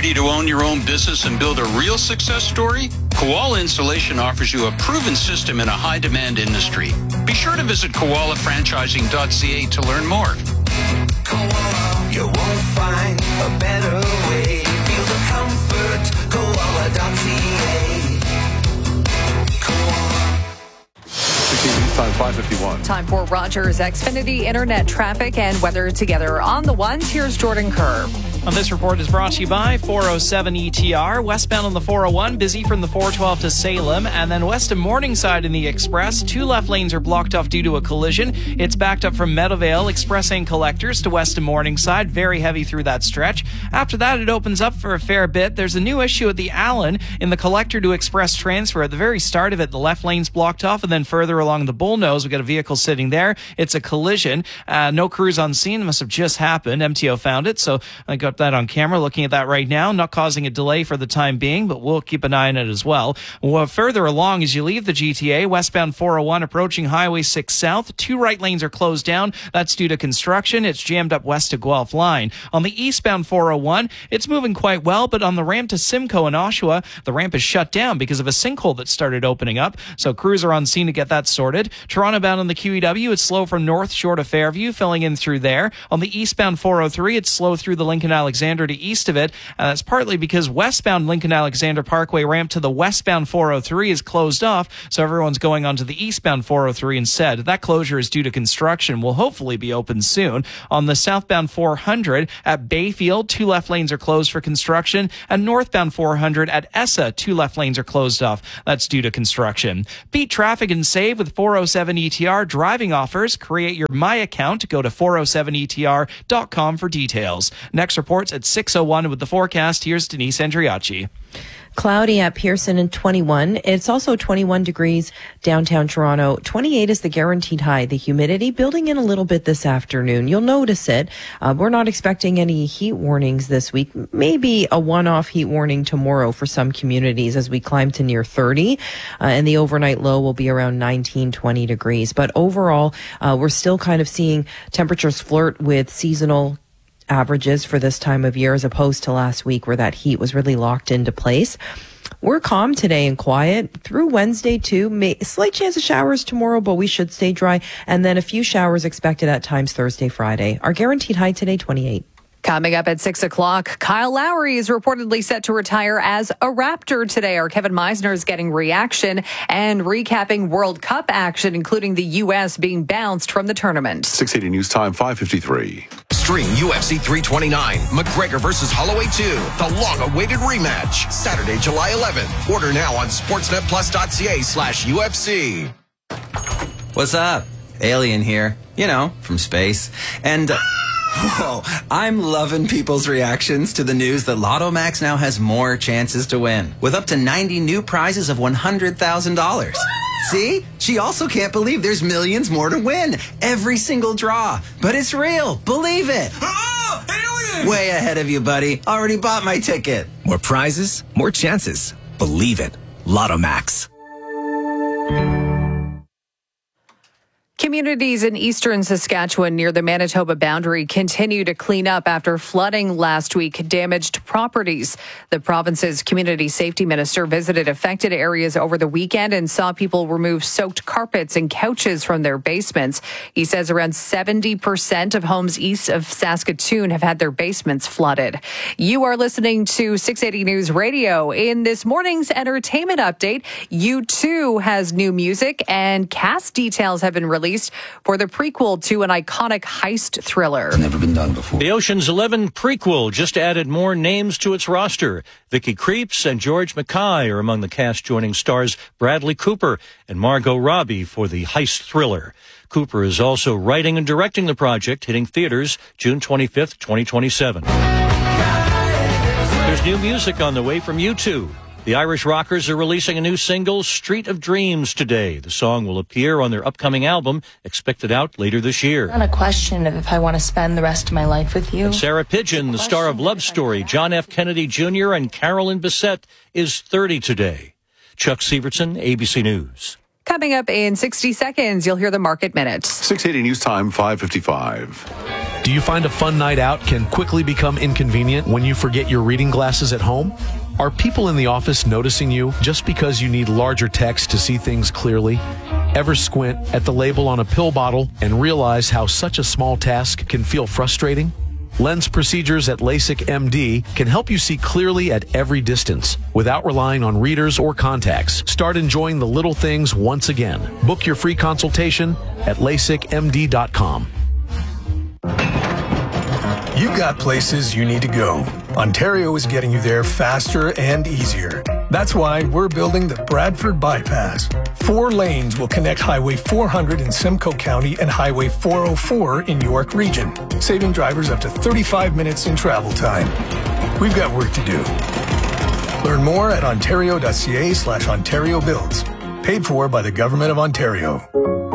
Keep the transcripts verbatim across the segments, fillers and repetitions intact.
Ready to own your own business and build a real success story? Koala Installation offers you a proven system in a high-demand industry. Be sure to visit koala franchising dot c a to learn more. Koala, you won't find a better way. Feel the comfort, koala dot c a. Koala. Time five fifty-one. Time for Rogers Xfinity Internet traffic and weather together on the ones. Here's Jordan Kerr. Well, this report is brought to you by four oh seven E T R. Westbound on the four oh one, busy from the four twelve to Salem. And then west of Morningside in the Express, two left lanes are blocked off due to a collision. It's backed up from Meadowvale, Express and Collectors to west of Morningside. Very heavy through that stretch. After that, it opens up for a fair bit. There's a new issue at the Allen in the Collector to Express transfer. At the very start of it, the left lane's blocked off, and then further along the Bullnose, we got a vehicle sitting there. It's a collision. Uh, no crews on scene. It must have just happened. M T O found it, so I got that on camera, looking at that right now, not causing a delay for the time being, but we'll keep an eye on it as well. Well, further along, as you leave the G T A, westbound four oh one approaching Highway six South, two right lanes are closed down. That's due to construction. It's jammed up west of Guelph Line. On the eastbound four oh one, it's moving quite well, but on the ramp to Simcoe in Oshawa, the ramp is shut down because of a sinkhole that started opening up, so crews are on scene to get that sorted. Toronto bound on the Q E W, it's slow from North Shore to Fairview, filling in through there. On the eastbound four oh three, it's slow through the Lincoln Alexander to east of it. Uh, that's partly because westbound Lincoln Alexander Parkway ramp to the westbound four oh three is closed off, so everyone's going onto the eastbound four oh three instead. That closure is due to construction, will hopefully be open soon. On the southbound four hundred at Bayfield, two left lanes are closed for construction, and northbound four hundred at Essa, two left lanes are closed off. That's due to construction. Beat traffic and save with four oh seven E T R driving offers. Create your My account. Go to four oh seven E T R dot com for details. Next report's at six oh one with the forecast. Here's Denise Andriacci. Cloudy at Pearson and twenty-one. It's also twenty-one degrees downtown Toronto. twenty-eight is the guaranteed high. The humidity building in a little bit this afternoon. You'll notice it. Uh, we're not expecting any heat warnings this week. Maybe a one-off heat warning tomorrow for some communities as we climb to near thirty. Uh, and the overnight low will be around nineteen, twenty degrees. But overall, uh, we're still kind of seeing temperatures flirt with seasonal averages for this time of year, as opposed to last week where that heat was really locked into place. We're calm today and quiet through Wednesday too. May, slight chance of showers tomorrow, but we should stay dry. And then a few showers expected at times Thursday, Friday. Our guaranteed high today, twenty-eight. Coming up at six o'clock, Kyle Lowry is reportedly set to retire as a Raptor today. Our Kevin Meisner is getting reaction and recapping World Cup action, including the U S being bounced from the tournament. six eighty News Time, five fifty-three. Stream U F C three twenty-nine, McGregor versus Holloway two, the long-awaited rematch, Saturday, July eleventh. Order now on sportsnet plus dot c a slash U F C. What's up? Alien here, you know, from space. And... Uh, Whoa, I'm loving people's reactions to the news that Lotto Max now has more chances to win, with up to ninety new prizes of one hundred thousand dollars. See? She also can't believe there's millions more to win. Every single draw. But it's real. Believe it. Oh, alien! Way ahead of you, buddy. Already bought my ticket. More prizes, more chances. Believe it. Lotto Max. Communities in eastern Saskatchewan near the Manitoba boundary continue to clean up after flooding last week damaged properties. The province's community safety minister visited affected areas over the weekend and saw people remove soaked carpets and couches from their basements. He says around seventy percent of homes east of Saskatoon have had their basements flooded. You are listening to six eighty News Radio. In this morning's entertainment update, U two has new music and cast details have been released for the prequel to an iconic heist thriller. Never been done before. The Ocean's Eleven prequel just added more names to its roster. Vicky Krieps and George Mackay are among the cast joining stars Bradley Cooper and Margot Robbie for the heist thriller. Cooper is also writing and directing the project, hitting theaters June twenty-fifth, twenty twenty-seven. There's new music on the way from U two. The Irish Rockers are releasing a new single, Street of Dreams, today. The song will appear on their upcoming album, expected out later this year. Not a question of if I want to spend the rest of my life with you. And Sarah Pidgeon, the star of Love Story, John F. Kennedy Junior and Carolyn Bessette, is thirty today. Chuck Severson, A B C News. Coming up in sixty seconds, you'll hear the market minutes. six eighty News Time, five fifty-five. Do you find a fun night out can quickly become inconvenient when you forget your reading glasses at home? Are people in the office noticing you just because you need larger text to see things clearly? Ever squint at the label on a pill bottle and realize how such a small task can feel frustrating? Lens procedures at LASIK M D can help you see clearly at every distance without relying on readers or contacts. Start enjoying the little things once again. Book your free consultation at LASIK M D dot com. You've got places you need to go. Ontario is getting you there faster and easier. That's why we're building the Bradford Bypass. Four lanes will connect Highway four hundred in Simcoe County and Highway four oh four in York Region, saving drivers up to thirty-five minutes in travel time. We've got work to do. Learn more at ontario.ca slash Ontario Builds. Paid for by the Government of Ontario.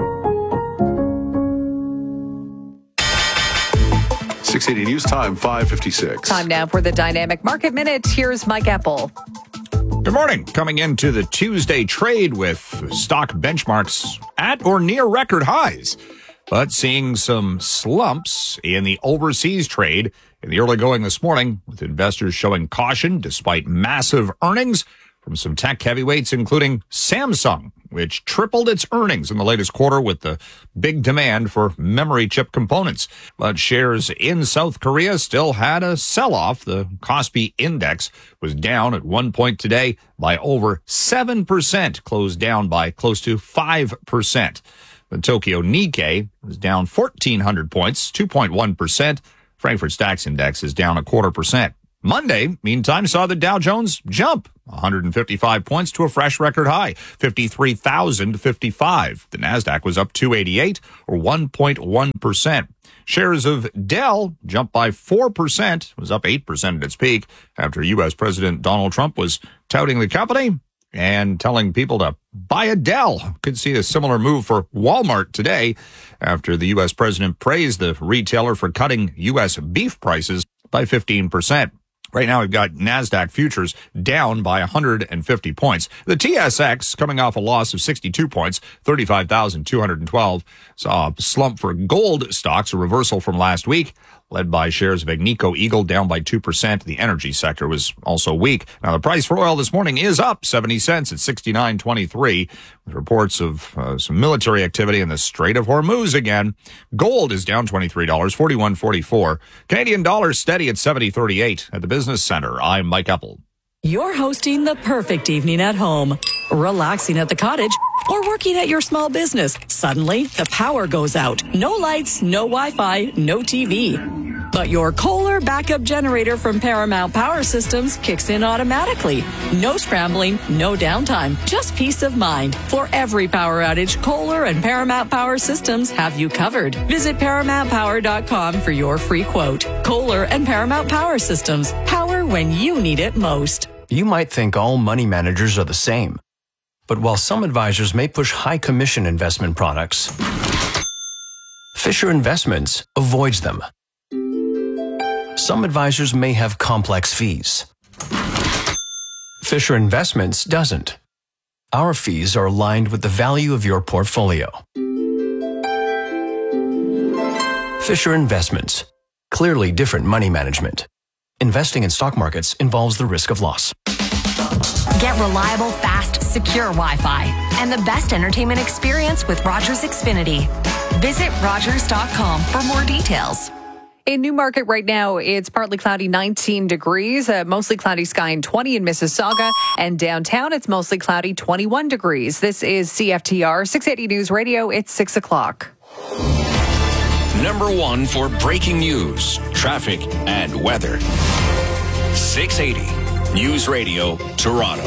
six eighty News Time, five fifty-six. Time now for the Dynamic Market Minute. Here's Mike Epple. Good morning. Coming into the Tuesday trade with stock benchmarks at or near record highs, but seeing some slumps in the overseas trade in the early going this morning, with investors showing caution despite massive earnings from some tech heavyweights, including Samsung, which tripled its earnings in the latest quarter with the big demand for memory chip components. But shares in South Korea still had a sell-off. The Kospi index was down at one point today by over seven percent, closed down by close to five percent. The Tokyo Nikkei was down fourteen hundred points, two point one percent. Frankfurt Stax Index is down a quarter percent. Monday, meantime, saw the Dow Jones jump one hundred fifty-five points to a fresh record high, fifty-three thousand fifty-five. The Nasdaq was up two eighty-eight, or one point one percent. Shares of Dell jumped by four percent, was up eight percent at its peak after U S President Donald Trump was touting the company and telling people to buy a Dell. Could see a similar move for Walmart today after the U S president praised the retailer for cutting U S beef prices by fifteen percent. Right now, we've got NASDAQ futures down by one hundred fifty points. The T S X, coming off a loss of sixty-two points, thirty-five thousand two hundred twelve, saw a slump for gold stocks, a reversal from last week, led by shares of Agnico Eagle down by two percent. The energy sector was also weak. Now, the price for oil this morning is up seventy cents at sixty-nine twenty-three, with reports of uh, some military activity in the Strait of Hormuz again. Gold is down twenty-three dollars, forty-one forty-four. Canadian dollar steady at seventy thirty-eight. At the Business Center, I'm Mike Epple. You're hosting the perfect evening at home, relaxing at the cottage, or working at your small business. Suddenly, the power goes out. No lights, no Wi-Fi, no T V. But your Kohler backup generator from Paramount Power Systems kicks in automatically. No scrambling, no downtime, just peace of mind. For every power outage, Kohler and Paramount Power Systems have you covered. Visit paramount power dot com for your free quote. Kohler and Paramount Power Systems. Power when you need it most. You might think all money managers are the same. But while some advisors may push high commission investment products, Fisher Investments avoids them. Some advisors may have complex fees. Fisher Investments doesn't. Our fees are aligned with the value of your portfolio. Fisher Investments. Clearly different money management. Investing in stock markets involves the risk of loss. Get reliable, fast, secure Wi-Fi and the best entertainment experience with Rogers Xfinity. Visit Rogers dot com for more details. In Newmarket right now, it's partly cloudy, nineteen degrees, uh, mostly cloudy sky and twenty in Mississauga, and downtown it's mostly cloudy, twenty-one degrees. This is C F T R six eighty News Radio. It's six o'clock. Number one for breaking news, traffic, and weather. six eighty News Radio, Toronto.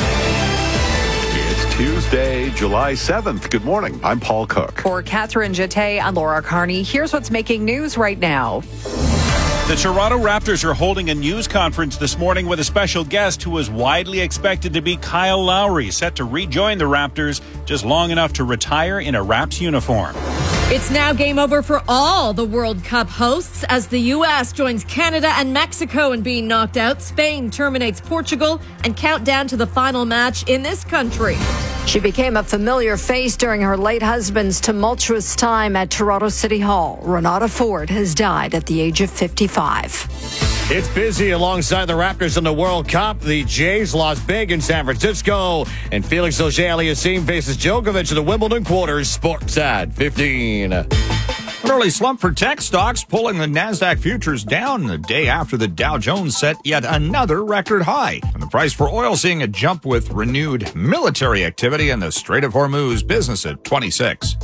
It's Tuesday, July seventh. Good morning. I'm Paul Cook. For Catherine Jette and Laura Carney, here's what's making news right now. The Toronto Raptors are holding a news conference this morning with a special guest who is widely expected to be Kyle Lowry, set to rejoin the Raptors just long enough to retire in a Raps uniform. It's now game over for all the World Cup hosts as the U S joins Canada and Mexico in being knocked out. Spain terminates Portugal and countdown to the final match in this country. She became a familiar face during her late husband's tumultuous time at Toronto City Hall. Renata Ford has died at the age of fifty-five. It's busy alongside the Raptors in the World Cup. The Jays lost big in San Francisco. And Felix Auger-Aliassime faces Djokovic in the Wimbledon quarters. Sports at fifteen. An early slump for tech stocks, pulling the NASDAQ futures down the day after the Dow Jones set yet another record high. And the price for oil seeing a jump with renewed military activity in the Strait of Hormuz, business at twenty-six.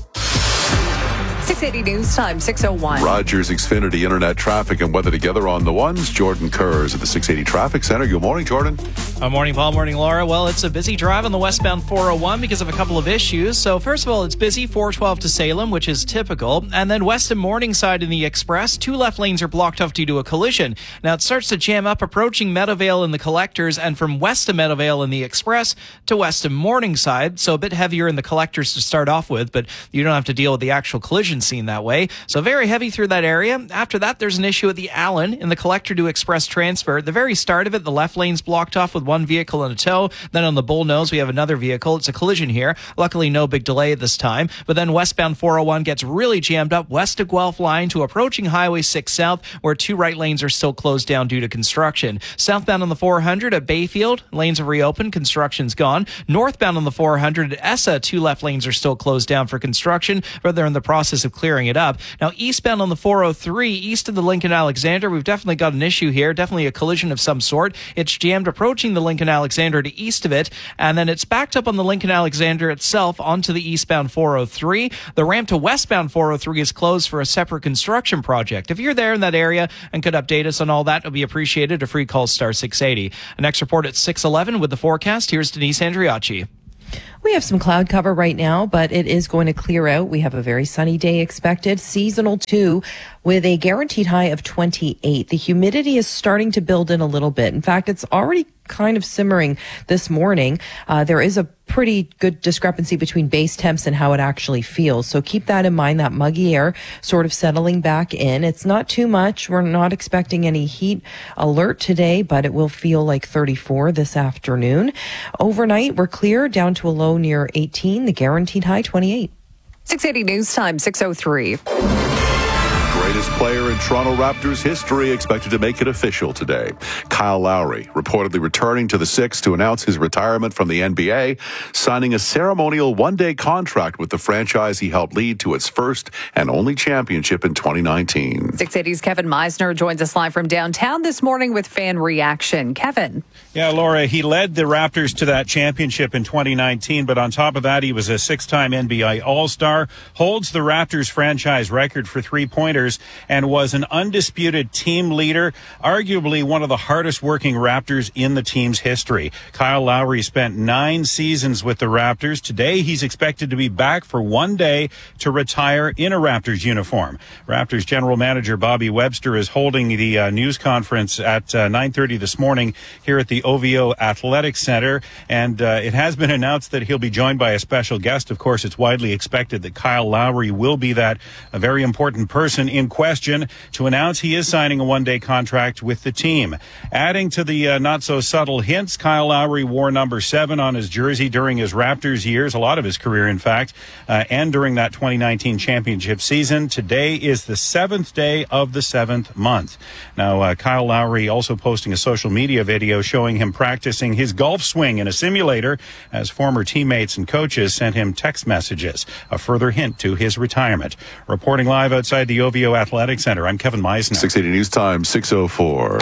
six eighty News Time, six oh one. Rogers Xfinity Internet traffic and weather together on the ones. Jordan Kurz at the six eighty Traffic Center. Good morning, Jordan. Uh, morning, Paul. Morning, Laura. Well, it's a busy drive on the westbound four oh one because of a couple of issues. So first of all, it's busy four twelve to Salem, which is typical. And then west and Morningside in the Express, two left lanes are blocked off due to a collision. Now it starts to jam up approaching Meadowvale in the Collectors and from west of Meadowvale in the Express to west of Morningside. So a bit heavier in the Collectors to start off with, but you don't have to deal with the actual collision scene that way. So very heavy through that area. After that, there's an issue at the Allen in the Collector to Express transfer. At the very start of it, the left lane's blocked off with one vehicle in a tow. Then on the Bull Nose, we have another vehicle. It's a collision here. Luckily, no big delay at this time. But then westbound four oh one gets really jammed up west of Guelph line to approaching Highway six South, where two right lanes are still closed down due to construction. Southbound on the four hundred at Bayfield, lanes have reopened. Construction's gone. Northbound on the four hundred at Essa, two left lanes are still closed down for construction, but they're in the process of clearing it up. Now, eastbound on the four oh three, east of the Lincoln Alexander, we've definitely got an issue here, definitely a collision of some sort. It's jammed approaching the Lincoln Alexander to east of it, and then it's backed up on the Lincoln Alexander itself onto the eastbound four oh three. The ramp to westbound four oh three is closed for a separate construction project. If you're there in that area and could update us on all that, it would be appreciated. A free call star six eighty. A next report at six eleven with the forecast. Here's Denise Andriacci. We have some cloud cover right now, but it is going to clear out. We have a very sunny day expected, seasonal too, with a guaranteed high of twenty-eight. The humidity is starting to build in a little bit. In fact, it's already kind of simmering this morning. Uh, there is a pretty good discrepancy between base temps and how it actually feels. So keep that in mind, that muggy air sort of settling back in. It's not too much. We're not expecting any heat alert today, but it will feel like thirty-four this afternoon. Overnight, we're clear down to a low near eighteen, the guaranteed high twenty-eight. six eighty News Time, six oh three. Greatest player in Toronto Raptors history expected to make it official today. Kyle Lowry reportedly returning to the Six to announce his retirement from the N B A, signing a ceremonial one-day contract with the franchise he helped lead to its first and only championship in twenty nineteen. six eighty's Kevin Meisner joins us live from downtown this morning with fan reaction. Kevin. Yeah, Laura, he led the Raptors to that championship in twenty nineteen, but on top of that, he was a six-time N B A All-Star, holds the Raptors franchise record for three-pointers, and was an undisputed team leader, arguably one of the hardest working Raptors in the team's history. Kyle Lowry spent nine seasons with the Raptors. Today, he's expected to be back for one day to retire in a Raptors uniform. Raptors general manager Bobby Webster is holding the uh, news conference at uh, nine thirty this morning here at the O V O Athletic Center, and uh, it has been announced that he'll be joined by a special guest. Of course, it's widely expected that Kyle Lowry will be that a very important person in question to announce he is signing a one-day contract with the team. Adding to the uh, not-so-subtle hints, Kyle Lowry wore number seven on his jersey during his Raptors years, a lot of his career, in fact, uh, and during that twenty nineteen championship season. Today is the seventh day of the seventh month. Now, uh, Kyle Lowry also posting a social media video showing him practicing his golf swing in a simulator as former teammates and coaches sent him text messages, a further hint to his retirement. Reporting live outside the O V O Athletic Center, I'm Kevin Meisner. six eighty News Time, six oh four.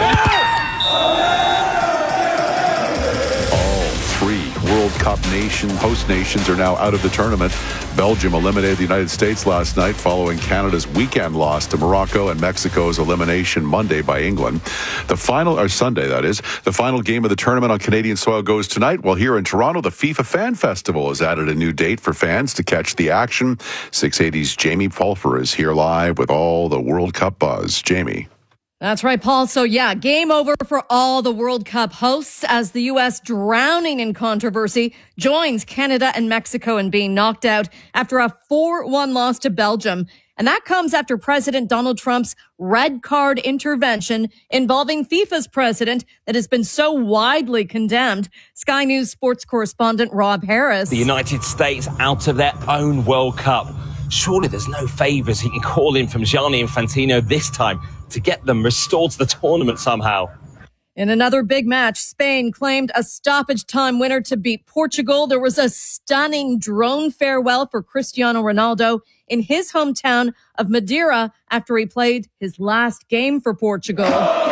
World Cup nation, host nations are now out of the tournament. Belgium eliminated the United States last night following Canada's weekend loss to Morocco and Mexico's elimination Monday by England. The final, or Sunday that is, the final game of the tournament on Canadian soil goes tonight, while here in Toronto, the FIFA Fan Festival has added a new date for fans to catch the action. six eighty's Jamie Pulfer is here live with all the World Cup buzz. Jamie. That's right, Paul. So, yeah, game over for all the World Cup hosts as the U S, drowning in controversy, joins Canada and Mexico in being knocked out after a four one loss to Belgium. And that comes after President Donald Trump's red card intervention involving FIFA's president that has been so widely condemned. Sky News sports correspondent Rob Harris. The United States out of their own World Cup. Surely there's no favours he can call in from Gianni Infantino this time to get them restored to the tournament somehow. In another big match, Spain claimed a stoppage time winner to beat Portugal. There was a stunning drone farewell for Cristiano Ronaldo in his hometown of Madeira after he played his last game for Portugal.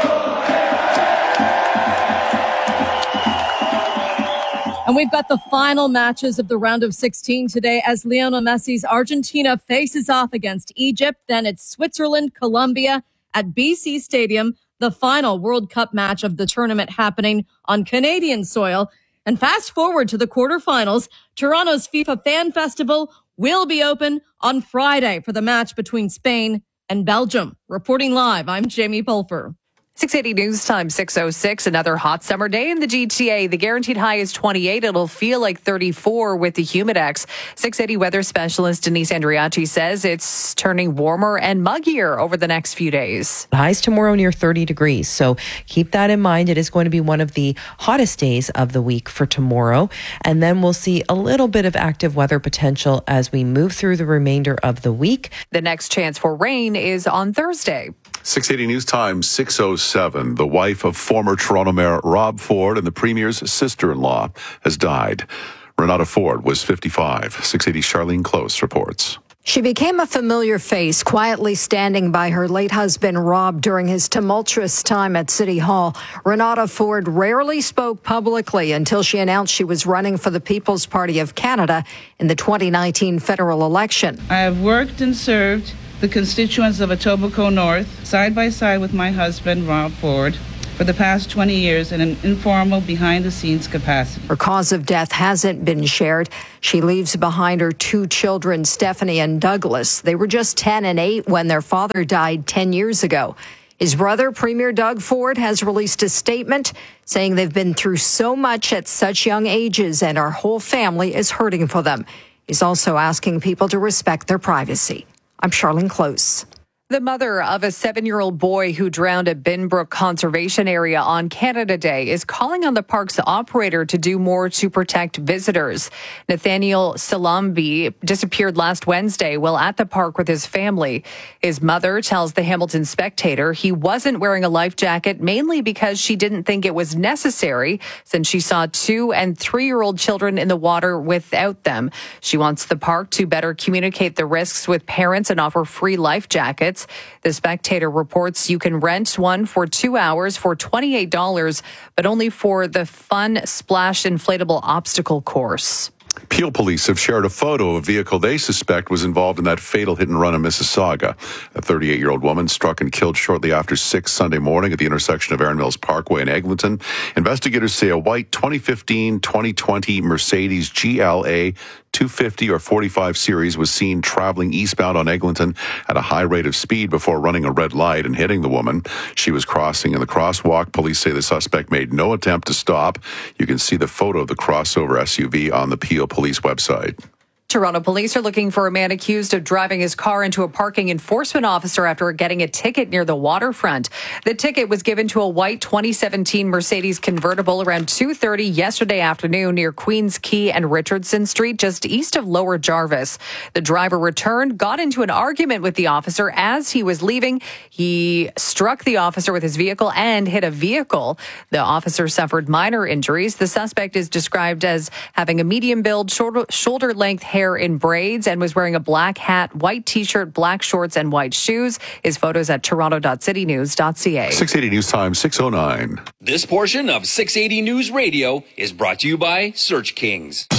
And we've got the final matches of the round of sixteen today as Lionel Messi's Argentina faces off against Egypt. Then it's Switzerland, Colombia at B C Stadium, the final World Cup match of the tournament happening on Canadian soil. And fast forward to the quarterfinals, Toronto's FIFA Fan Festival will be open on Friday for the match between Spain and Belgium. Reporting live, I'm Jamie Pulfer. six eighty News Time, six oh six. Another hot summer day in the G T A. The guaranteed high is twenty-eight. It'll feel like thirty-four with the Humidex. six eighty weather specialist Denise Andriachi says it's turning warmer and muggier over the next few days. Highs tomorrow near thirty degrees. So keep that in mind. It is going to be one of the hottest days of the week for tomorrow. And then we'll see a little bit of active weather potential as we move through the remainder of the week. The next chance for rain is on Thursday. six eighty News Time, six oh seven. The wife of former Toronto Mayor Rob Ford and the Premier's sister-in-law has died. Renata Ford was fifty-five. six eighty Charlene Close reports. She became a familiar face, quietly standing by her late husband, Rob, during his tumultuous time at City Hall. Renata Ford rarely spoke publicly until she announced she was running for the People's Party of Canada in the twenty nineteen federal election. I have worked and served the constituents of Etobicoke North, side by side with my husband, Rob Ford, for the past twenty years in an informal, behind-the-scenes capacity. Her cause of death hasn't been shared. She leaves behind her two children, Stephanie and Douglas. They were just ten and eight when their father died ten years ago. His brother, Premier Doug Ford, has released a statement saying they've been through so much at such young ages and our whole family is hurting for them. He's also asking people to respect their privacy. I'm Charlene Close. The mother of a seven-year-old boy who drowned at Binbrook Conservation Area on Canada Day is calling on the park's operator to do more to protect visitors. Nathaniel Salambi disappeared last Wednesday while at the park with his family. His mother tells the Hamilton Spectator he wasn't wearing a life jacket mainly because she didn't think it was necessary since she saw two and three-year-old children in the water without them. She wants the park to better communicate the risks with parents and offer free life jackets. The Spectator reports you can rent one for two hours for twenty-eight dollars, but only for the fun splash inflatable obstacle course. Peel police have shared a photo of a vehicle they suspect was involved in that fatal hit and run in Mississauga. A thirty-eight-year-old woman struck and killed shortly after six Sunday morning at the intersection of Erin Mills Parkway and Eglinton. Investigators say a white twenty fifteen twenty twenty Mercedes G L A two fifty or forty-five series was seen traveling eastbound on Eglinton at a high rate of speed before running a red light and hitting the woman. She was crossing in the crosswalk. Police say the suspect made no attempt to stop. You can see the photo of the crossover S U V on the Peel Police website. Toronto police are looking for a man accused of driving his car into a parking enforcement officer after getting a ticket near the waterfront. The ticket was given to a white twenty seventeen Mercedes convertible around two thirty yesterday afternoon near Queens Quay and Richardson Street, just east of Lower Jarvis. The driver returned, got into an argument with the officer as he was leaving. He struck the officer with his vehicle and hit a vehicle. The officer suffered minor injuries. The suspect is described as having a medium build, shoulder length hair in braids and was wearing a black hat, white t-shirt, black shorts, and white shoes. His photos at toronto dot city news dot c a. six eighty News Time, six oh nine. This portion of six eighty News Radio is brought to you by Search Kings.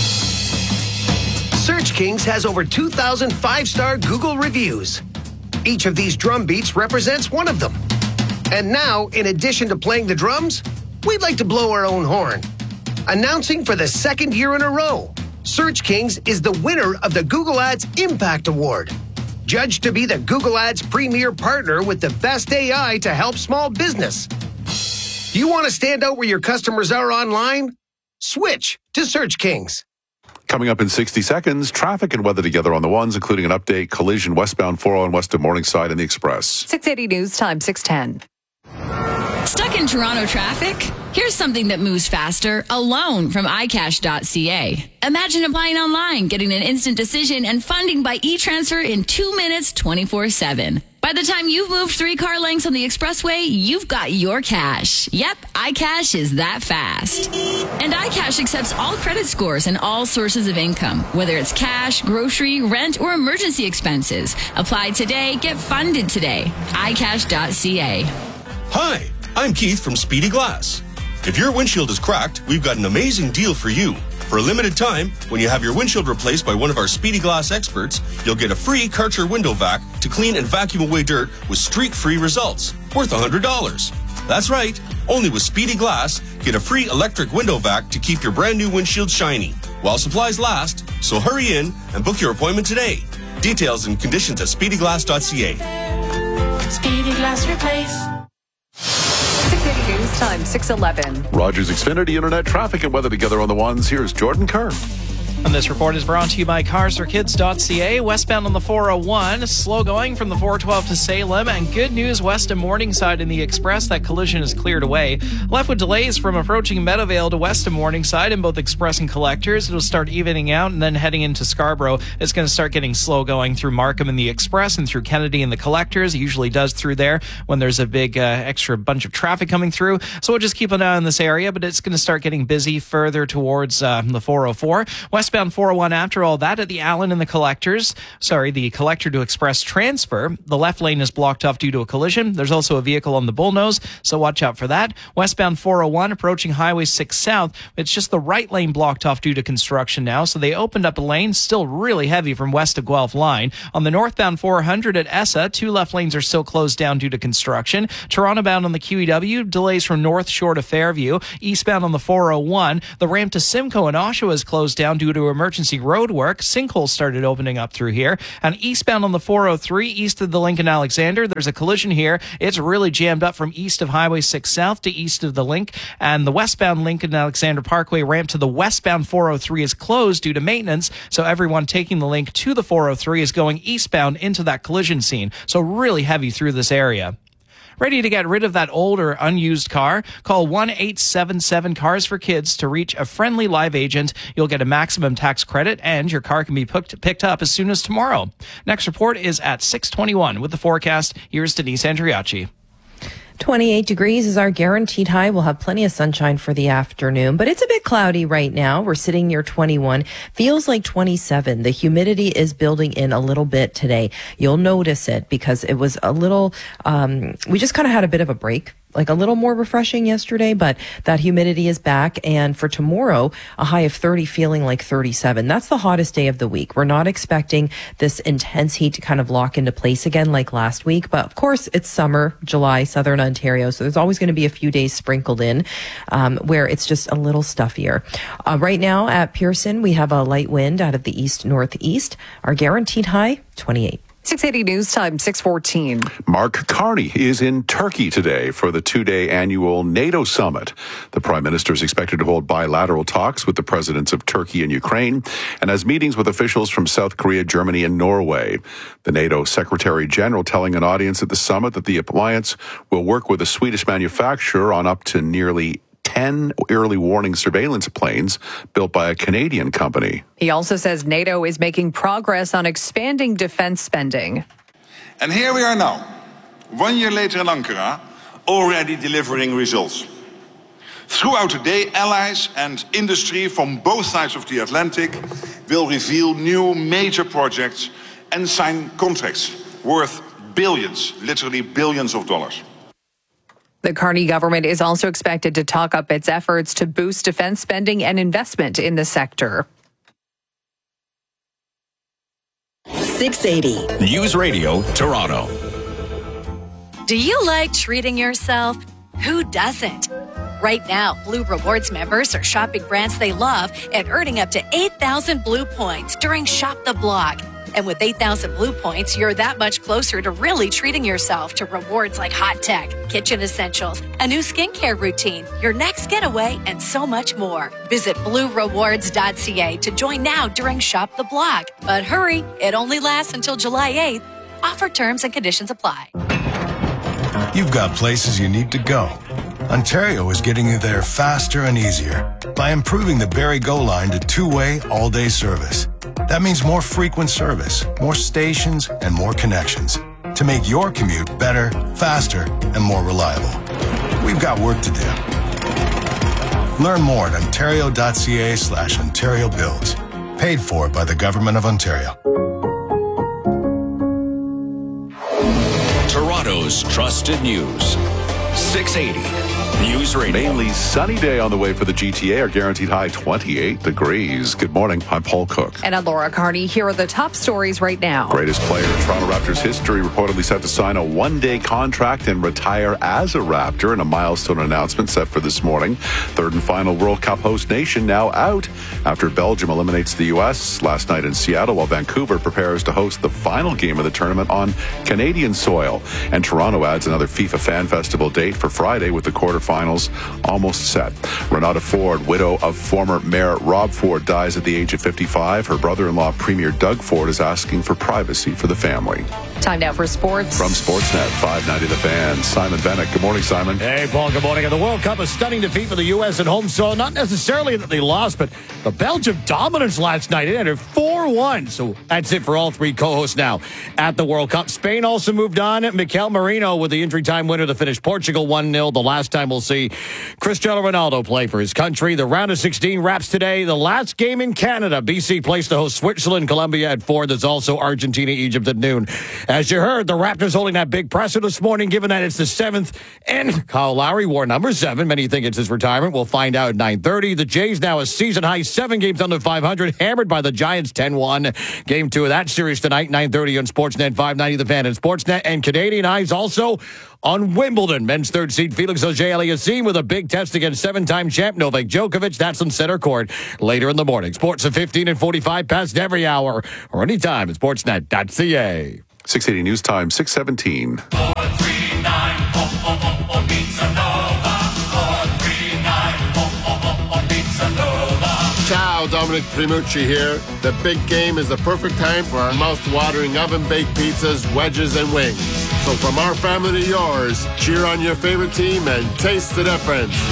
Search Kings has over two thousand five-star Google reviews. Each of these drum beats represents one of them. And now, in addition to playing the drums, we'd like to blow our own horn. Announcing for the second year in a row, Search Kings is the winner of the Google Ads Impact Award, judged to be the Google Ads premier partner with the best A I to help small business. Do you want to stand out where your customers are online? Switch to Search Kings. Coming up in sixty seconds, traffic and weather together on the ones, including an update, collision westbound four oh one west of Morningside and the Express. six eighty News Time, six ten. Stuck in Toronto traffic? Here's something that moves faster, a loan from i cash dot c a. Imagine applying online, getting an instant decision and funding by e-transfer in two minutes, twenty-four seven. By the time you've moved three car lengths on the expressway, you've got your cash. Yep, iCash is that fast. And iCash accepts all credit scores and all sources of income, whether it's cash, grocery, rent, or emergency expenses. Apply today, get funded today. i cash dot c a. Hi, I'm Keith from Speedy Glass. If your windshield is cracked, we've got an amazing deal for you. For a limited time, when you have your windshield replaced by one of our Speedy Glass experts, you'll get a free Karcher window vac to clean and vacuum away dirt with streak-free results, worth one hundred dollars. That's right, only with Speedy Glass, get a free electric window vac to keep your brand new windshield shiny, while supplies last, so hurry in and book your appointment today. Details and conditions at speedy glass dot c a. Speedy Glass Replace. six eighty News Time, six eleven. Rogers Xfinity Internet traffic and weather together on the ones. Here's Jordan Kerr. And this report is brought to you by cars for kids dot c a. Westbound on the four oh one, slow going from the four twelve to Salem, and good news west of Morningside in the Express. That collision is cleared away. Left with delays from approaching Meadowvale to west of Morningside in both Express and Collectors. It'll start evening out, and then heading into Scarborough, it's going to start getting slow going through Markham in the Express and through Kennedy in the Collectors. It usually does through there when there's a big uh, extra bunch of traffic coming through. So we'll just keep an eye on this area, but it's going to start getting busy further towards uh, the four oh four. Westbound four oh one after all that at the Allen and the Collectors. Sorry, the Collector to Express transfer. The left lane is blocked off due to a collision. There's also a vehicle on the Bullnose, so watch out for that. Westbound four oh one approaching Highway six South. It's just the right lane blocked off due to construction now, so they opened up a lane, still really heavy from west of Guelph line. On the northbound four hundred at Essa, two left lanes are still closed down due to construction. Toronto bound on the Q E W, delays from North Shore to Fairview. Eastbound on the four oh one, the ramp to Simcoe in Oshawa is closed down due to emergency road work. Sinkholes started opening up through here. And eastbound on the four oh three, east of the Lincoln Alexander, there's a collision here. It's really jammed up from east of Highway six South to east of the Link. And the westbound Lincoln Alexander Parkway ramp to the westbound four oh three is closed due to maintenance. So everyone taking the Link to the four oh three is going eastbound into that collision scene. So really heavy through this area. Ready to get rid of that old or unused car? Call one eight seven seven cars for kids to reach a friendly live agent. You'll get a maximum tax credit, and your car can be picked, picked up as soon as tomorrow. Next report is at six twenty-one. With the forecast, here's Denise Andriacci. twenty-eight degrees is our guaranteed high. We'll have plenty of sunshine for the afternoon, but it's a bit cloudy right now. We're sitting near twenty-one. Feels like twenty-seven. The humidity is building in a little bit today. You'll notice it because it was a little, um, we just kind of had a bit of a break. Like a little more refreshing yesterday, but that humidity is back. And for tomorrow, a high of thirty, feeling like thirty-seven. That's the hottest day of the week. We're not expecting this intense heat to kind of lock into place again like last week. But of course, it's summer, July, Southern Ontario. So there's always going to be a few days sprinkled in um, where it's just a little stuffier. Uh, right now at Pearson, we have a light wind out of the east-northeast. Our guaranteed high, twenty-eight. six eighty News Time, six fourteen. Mark Carney is in Turkey today for the two-day annual NATO summit. The Prime Minister is expected to hold bilateral talks with the presidents of Turkey and Ukraine and has meetings with officials from South Korea, Germany, and Norway. The NATO Secretary General telling an audience at the summit that the alliance will work with a Swedish manufacturer on up to nearly ten early warning surveillance planes built by a Canadian company. He also says NATO is making progress on expanding defense spending. And here we are now, one year later in Ankara, already delivering results. Throughout the day, allies and industry from both sides of the Atlantic will reveal new major projects and sign contracts worth billions, literally billions of dollars. The Carney government is also expected to talk up its efforts to boost defense spending and investment in the sector. six eighty News Radio, Toronto. Do you like treating yourself? Who doesn't? Right now, Blue Rewards members are shopping brands they love and earning up to eight thousand Blue points during Shop the Block. And with eight thousand Blue points, you're that much closer to really treating yourself to rewards like hot tech, kitchen essentials, a new skincare routine, your next getaway, and so much more. Visit blue rewards dot c a to join now during Shop the Block. But hurry, it only lasts until July eighth. Offer terms and conditions apply. You've got places you need to go. Ontario is getting you there faster and easier by improving the Barrie Go line to two-way, all-day service. That means more frequent service, more stations, and more connections to make your commute better, faster, and more reliable. We've got work to do. Learn more at ontario dot c a slash Ontario Builds. Paid for by the Government of Ontario. Toronto's trusted news. six eighty News Radio. Mainly sunny day on the way for the G T A. Our guaranteed high twenty-eight degrees. Good morning. I'm Paul Cook. And I'm Laura Carney. Here are the top stories right now. Greatest player in Toronto Raptors history reportedly set to sign a one-day contract and retire as a Raptor in a milestone announcement set for this morning. Third and final World Cup host nation now out after Belgium eliminates the U S last night in Seattle, while Vancouver prepares to host the final game of the tournament on Canadian soil. And Toronto adds another FIFA Fan Festival date for Friday with the quarterfinals almost set. Renata Ford, widow of former Mayor Rob Ford, dies at the age of fifty-five. Her brother-in-law, Premier Doug Ford, is asking for privacy for the family. Time now for sports. From Sportsnet five ninety The Fan, Simon Bennett. Good morning, Simon. Hey, Paul. Good morning. And the World Cup, a stunning defeat for the U S at home. So not necessarily that they lost, but the Belgium dominance last night. It ended four one. So that's it for all three co-hosts now at the World Cup. Spain also moved on. Mikel Merino with the injury time winner to finish Portugal one nil. The last time we'll see Cristiano Ronaldo play for his country. The round of sixteen wraps today. The last game in Canada. B C plays to host Switzerland, Colombia at four. There's also Argentina, Egypt at noon. As you heard, the Raptors holding that big presser this morning, given that it's the seventh. And Kyle Lowry wore number seven. Many think it's his retirement. We'll find out at nine thirty. The Jays now a season high, seven games under five hundred, hammered by the Giants ten one. Game two of that series tonight, nine thirty on Sportsnet five ninety The Fan and Sportsnet. And Canadian eyes also on Wimbledon. Men's third seed Felix Auger-Aliassime with a big test against seven-time champ Novak Djokovic. That's on center court later in the morning. Sports at fifteen and forty-five past every hour or anytime at sportsnet dot c a. six eighty News Time, six seventeen. Ciao, Dominic Primucci here. The big game is the perfect time for our mouth-watering oven-baked pizzas, wedges, and wings. So from our family to yours, cheer on your favorite team and taste the difference.